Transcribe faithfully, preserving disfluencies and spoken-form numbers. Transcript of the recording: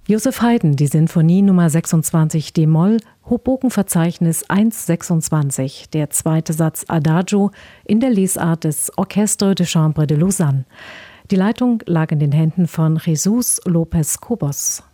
Joseph Haydn, die Sinfonie Nummer sechsundzwanzig d-Moll, Hochbogenverzeichnis eins sechsundzwanzig, der zweite Satz Adagio in der Lesart des Orchestre de Chambre de Lausanne. Die Leitung lag in den Händen von Jesus López Cobos.